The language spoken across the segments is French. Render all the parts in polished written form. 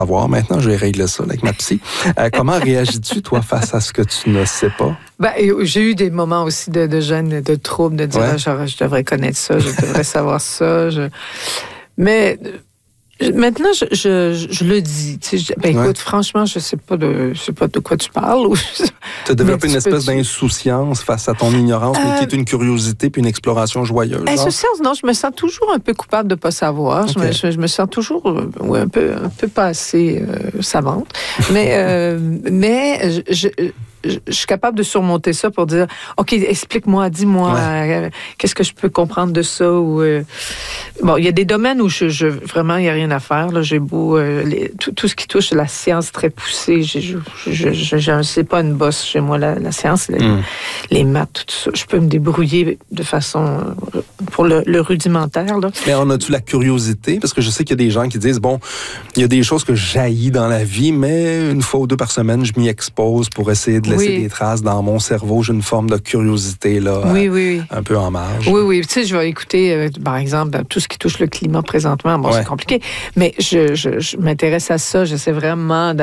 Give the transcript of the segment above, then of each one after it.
savoir. Maintenant, je vais régler ça avec ma psy. Comment réagis-tu, toi, face à ce que tu ne sais pas? J'ai eu des moments aussi de gêne, de trouble, de dire je devrais connaître ça, je devrais savoir ça. Mais maintenant, je le dis. Écoute, franchement, je sais pas de quoi tu parles. Tu as développé une espèce d'insouciance face à ton ignorance, mais qui est une curiosité puis une exploration joyeuse. Insouciance, non, je me sens toujours un peu coupable de ne pas savoir. Okay. Je me sens toujours un peu pas assez savante. Mais je suis capable de surmonter ça pour dire, OK, explique-moi, dis-moi, qu'est-ce que je peux comprendre de ça? Bon, il y a des domaines où vraiment, il n'y a rien à faire. Là. J'ai beau... tout ce qui touche la science très poussée, c'est pas une bosse chez moi, la science, les maths, tout ça. Je peux me débrouiller de façon... pour le rudimentaire. Là. Mais en as-tu la curiosité? Parce que je sais qu'il y a des gens qui disent, bon, il y a des choses que j'haïs dans la vie, mais une fois ou deux par semaine, je m'y expose pour essayer de laisser des traces dans mon cerveau. J'ai une forme de curiosité, là, un peu en marge. Oui. Tu sais, je vais écouter, par exemple, tout ce qui touche le climat présentement. Bon, c'est compliqué, mais je m'intéresse à ça. J'essaie vraiment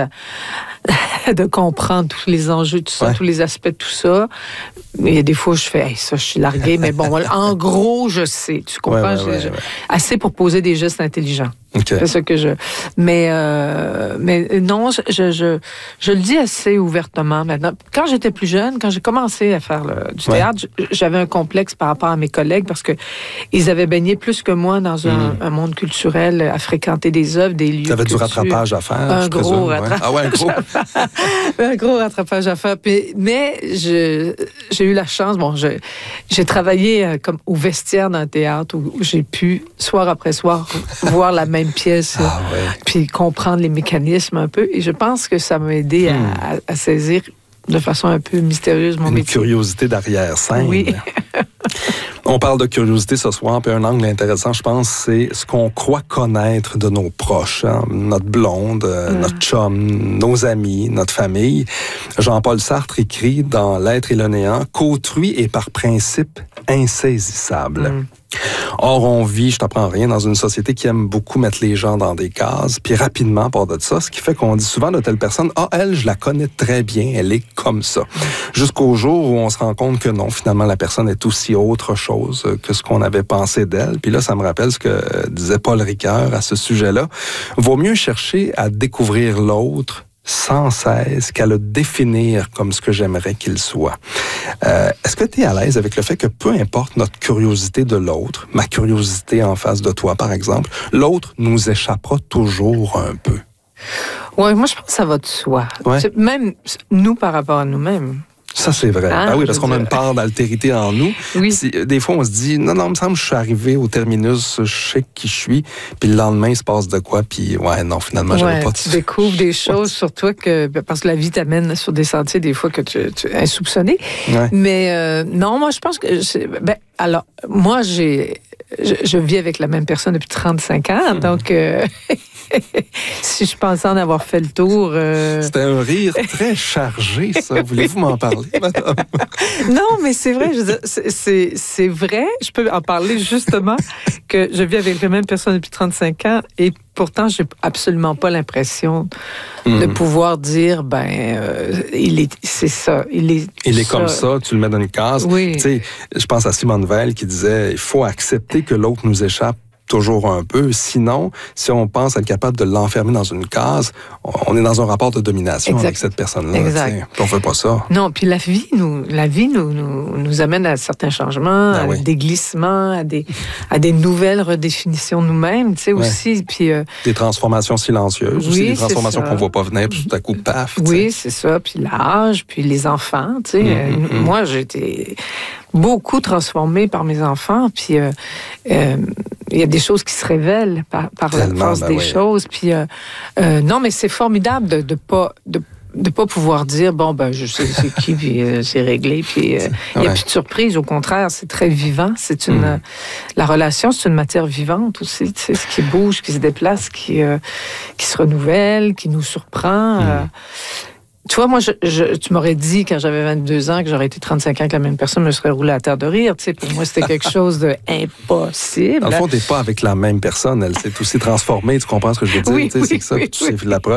de comprendre tous les enjeux, tout ça, tous les aspects de tout ça. Il y a des fois où je fais, ça, je suis larguée, mais bon, en gros, je sais. Tu comprends? Assez pour poser des gestes intelligents. Okay. C'est ça que je... Mais non, je le dis assez ouvertement maintenant. Quand j'étais plus jeune, quand j'ai commencé à faire du théâtre, j'avais un complexe par rapport à mes collègues parce que ils avaient baigné plus que moi dans un monde culturel, à fréquenter des œuvres, des lieux. Tu avais du rattrapage à faire, un gros rattrapage. Ah ouais, un gros. Un gros rattrapage à faire. Mais j'ai eu la chance, j'ai travaillé comme au vestiaire d'un théâtre où j'ai pu, soir après soir, voir la même pièce, puis comprendre les mécanismes un peu. Et je pense que ça m'a aidé à saisir de façon un peu mystérieuse mon métier. Une curiosité d'arrière-scène. Oui. On parle de curiosité ce soir, puis un angle intéressant, je pense, c'est ce qu'on croit connaître de nos proches. Hein? Notre blonde, notre chum, nos amis, notre famille. Jean-Paul Sartre écrit dans L'être et le néant qu'autrui est par principe insaisissable. Or, on vit, je t'apprends rien, dans une société qui aime beaucoup mettre les gens dans des cases, puis rapidement, à part de ça, ce qui fait qu'on dit souvent de telle personne, elle, je la connais très bien, elle est comme ça. Jusqu'au jour où on se rend compte que non, finalement, la personne est aussi autre chose que ce qu'on avait pensé d'elle. Puis là, ça me rappelle ce que disait Paul Ricoeur à ce sujet-là. Vaut mieux chercher à découvrir l'autre sans cesse qu'à le définir comme ce que j'aimerais qu'il soit. Est-ce que tu es à l'aise avec le fait que peu importe notre curiosité de l'autre, ma curiosité en face de toi, par exemple, l'autre nous échappera toujours un peu? Oui, moi, je pense que ça va de soi. Ouais. Même nous par rapport à nous-mêmes. Ça, c'est vrai. Oui, parce qu'on a une part d'altérité en nous. Oui. Des fois, on se dit, non, il me semble que je suis arrivé au terminus, je sais qui je suis, puis le lendemain, il se passe de quoi, puis non, finalement, j'avais pas de... Tu découvres des choses sur toi, parce que la vie t'amène sur des sentiers, des fois, que tu es insoupçonné. Ouais. Mais non, moi, je pense que... alors, moi, je vis avec la même personne depuis 35 ans, donc... si je pensais en avoir fait le tour... C'était un rire très chargé, ça. Voulez-vous m'en parler, madame? Non, mais c'est vrai. Je veux dire, c'est vrai. Je peux en parler justement que je vis avec la même personne depuis 35 ans et pourtant, j'ai absolument pas l'impression de pouvoir dire, c'est ça. Il est comme ça, tu le mets dans une case. Oui. Tu sais, je pense à Simone Veil qui disait, il faut accepter que l'autre nous échappe toujours un peu. Sinon, si on pense être capable de l'enfermer dans une case, on est dans un rapport de domination avec cette personne-là. Exact. On fait pas ça. Non, puis la vie nous amène à certains changements, à des glissements, à des nouvelles redéfinitions de nous-mêmes, tu sais, aussi. Puis, des transformations silencieuses aussi, des transformations qu'on voit pas venir, puis tout à coup, paf. Oui, c'est ça. Puis l'âge, puis les enfants, tu sais. Moi, j'ai été beaucoup transformée par mes enfants, puis il y a des choses qui se révélent par la force des choses. Puis non, mais c'est formidable de pas pouvoir dire je sais c'est qui, puis c'est réglé, puis il n'y a plus de surprise. Au contraire, c'est très vivant. C'est la relation, c'est une matière vivante aussi. Tu sais, ce qui bouge, qui se déplace, qui se renouvelle, qui nous surprend. Tu vois, moi, tu m'aurais dit quand j'avais 22 ans que j'aurais été 35 ans que la même personne me serait roulée à terre de rire. Tu sais, pour moi, c'était quelque chose d'impossible. Dans le fond, t'es pas avec la même personne. Elle s'est aussi transformée. Tu comprends ce que je veux dire? Oui, c'est ça. Oui. C'est la preuve.